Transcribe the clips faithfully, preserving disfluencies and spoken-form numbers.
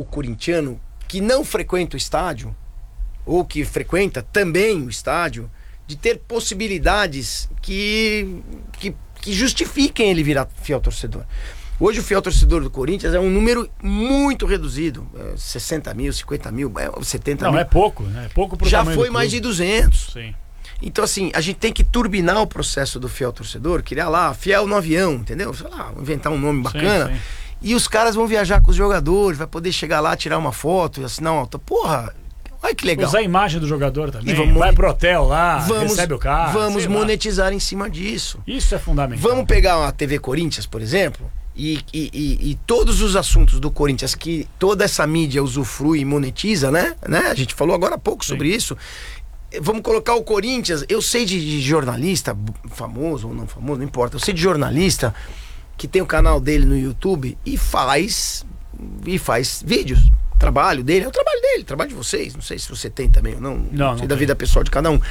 o corintiano que não frequenta o estádio, ou que frequenta também o estádio, de ter possibilidades que, que, que justifiquem ele virar fiel torcedor. Hoje o fiel torcedor do Corinthians é um número muito reduzido, é sessenta mil, cinquenta mil, setenta não, mil. Não, é pouco, né? É pouco pro Já tamanho foi do mais clube. de duzentos. Sim. Então assim, a gente tem que turbinar o processo do fiel torcedor, criar lá, fiel no avião, entendeu? Sei lá, inventar um nome bacana. Sim, sim. E os caras vão viajar com os jogadores, vai poder chegar lá, tirar uma foto e assinar uma... Porra, olha que legal. Usar a imagem do jogador também, E vamos vai mone- pro hotel lá, Vamos, recebe o carro. vamos sei lá. monetizar em cima disso. Isso é fundamental. Vamos pegar a T V Corinthians, por exemplo, e, e, e, e todos os assuntos do Corinthians que toda essa mídia usufrui e monetiza, né? né? A gente falou agora há pouco Sim. sobre isso. Vamos colocar o Corinthians, eu sei de, de jornalista, famoso ou não famoso, não importa. Eu sei de jornalista que tem o canal dele no YouTube e faz, e faz vídeos. O trabalho dele é o trabalho dele, o trabalho de vocês. Não sei se você tem também ou não. Não, sei não da tem. vida pessoal de cada um.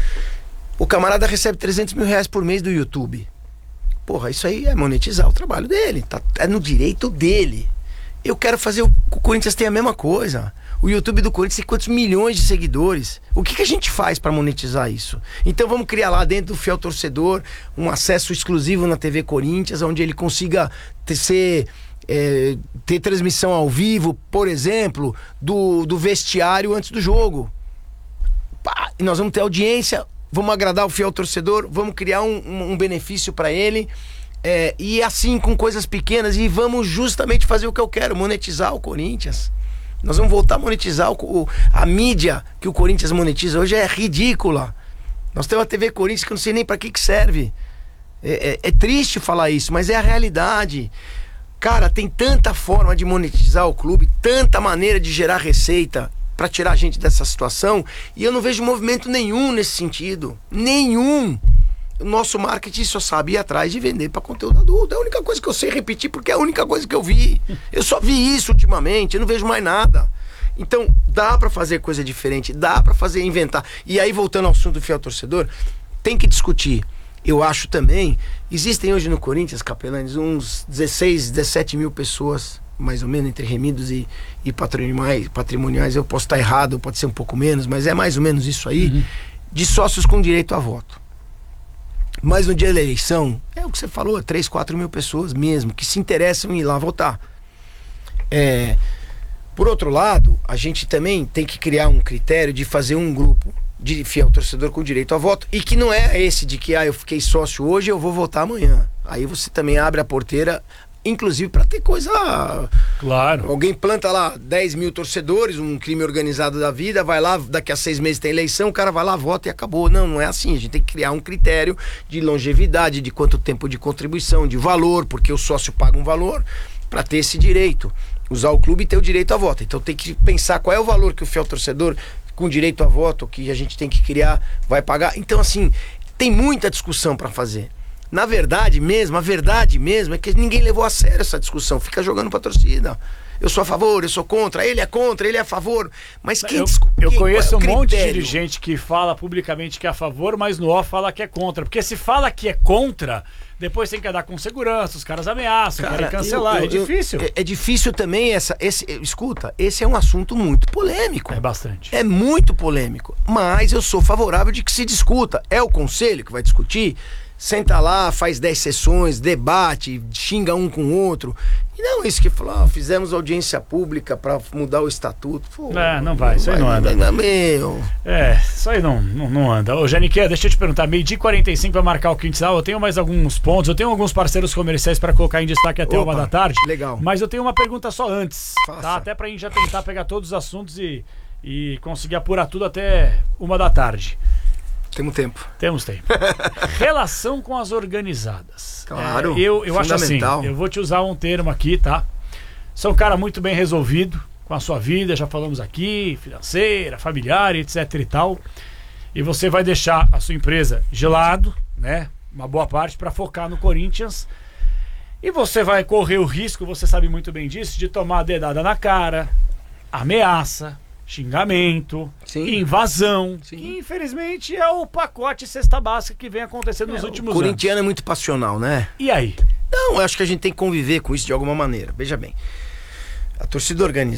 O camarada recebe trezentos mil reais por mês do YouTube. Porra, isso aí é monetizar o trabalho dele. Tá, é no direito dele. Eu quero fazer o, o Corinthians tem a mesma coisa. O YouTube do Corinthians tem quantos milhões de seguidores? O que, que a gente faz para monetizar isso? Então vamos criar lá dentro do fiel torcedor um acesso exclusivo na T V Corinthians, onde ele consiga ter, ser, é, ter transmissão ao vivo, por exemplo, do, do vestiário antes do jogo. Pá, e nós vamos ter audiência, vamos agradar o fiel torcedor, vamos criar um, um, um benefício para ele. É, e assim com coisas pequenas, e vamos justamente fazer o que eu quero, monetizar o Corinthians. Nós vamos voltar a monetizar o, o, a mídia que o Corinthians monetiza hoje é ridícula. Nós temos a T V Corinthians que eu não sei nem para que que serve. É, é, é triste falar isso, mas é a realidade. Cara, tem tanta forma de monetizar o clube, tanta maneira de gerar receita para tirar a gente dessa situação, e eu não vejo movimento nenhum nesse sentido. Nenhum. O nosso marketing só sabe ir atrás de vender para conteúdo adulto. É a única coisa que eu sei repetir, porque é a única coisa que eu vi. Eu só vi isso ultimamente, eu não vejo mais nada. Então, dá para fazer coisa diferente, dá para fazer, inventar. E aí, voltando ao assunto do fiel torcedor, tem que discutir. Eu acho também, existem hoje no Corinthians, Capelanes, uns dezesseis, dezessete mil pessoas, mais ou menos, entre remidos e, e patrimoniais, patrimoniais. Eu posso estar errado, pode ser um pouco menos, mas é mais ou menos isso aí, uhum. de sócios com direito a voto. Mas no dia da eleição, é o que você falou, três, quatro mil pessoas mesmo, que se interessam em ir lá votar. É, por outro lado, a gente também tem que criar um critério de fazer um grupo de fiel torcedor com direito a voto, e que não é esse de que, ah, eu fiquei sócio hoje, eu vou votar amanhã. Aí você também abre a porteira, inclusive para ter coisa... Claro. Alguém planta lá dez mil torcedores, um crime organizado da vida, vai lá, daqui a seis meses tem eleição, o cara vai lá, vota e acabou. Não, não é assim. A gente tem que criar um critério de longevidade, de quanto tempo de contribuição, de valor, porque o sócio paga um valor para ter esse direito. Usar o clube e ter o direito a voto. Então tem que pensar qual é o valor que o fiel torcedor com direito a voto, que a gente tem que criar, vai pagar. Então assim, tem muita discussão para fazer. Na verdade mesmo, a verdade mesmo é que ninguém levou a sério essa discussão, fica jogando pra torcida. Eu sou a favor, eu sou contra, ele é contra, ele é a favor. Mas quem Eu, discu- eu quem, conheço qual um é o monte de critério? dirigente que fala publicamente que é a favor, mas no off fala que é contra. Porque se fala que é contra, depois tem que andar com segurança, os caras ameaçam, Cara, querem cancelar. eu- eu- é difícil. eu- é, é difícil também essa. Esse, escuta, esse é um assunto muito polêmico. É bastante. É muito polêmico. Mas eu sou favorável de que se discuta. É o conselho que vai discutir. Senta lá, faz dez sessões, debate, xinga um com o outro. E não isso que falou, ah, fizemos audiência pública pra mudar o estatuto. Pô, É, não vai, isso aí não anda. Não, meu. É, isso aí não, não, não anda. Ô, Janique, deixa eu te perguntar, meio-dia e quarenta e cinco pra marcar o quintal, eu tenho mais alguns pontos, eu tenho alguns parceiros comerciais pra colocar em destaque até Opa, uma da tarde. legal. Mas eu tenho uma pergunta só antes, Faça. tá? Até pra gente já tentar pegar todos os assuntos e, e conseguir apurar tudo até uma da tarde. Temos tempo. Temos tempo. Relação com as organizadas. Claro, É, eu eu acho assim, fundamental. eu vou te usar um termo aqui, tá? Você é um cara muito bem resolvido com a sua vida, já falamos aqui, financeira, familiar, etc e tal. E você vai deixar a sua empresa de lado, né? Uma boa parte para focar no Corinthians. E você vai correr o risco, você sabe muito bem disso, de tomar a dedada na cara, ameaça, xingamento, Sim. invasão, Sim. que infelizmente é o pacote cesta básica que vem acontecendo nos É, últimos o corintiano anos. é muito passional, né? E aí? Não, eu acho que a gente tem que conviver com isso de alguma maneira. Veja bem, a torcida organizada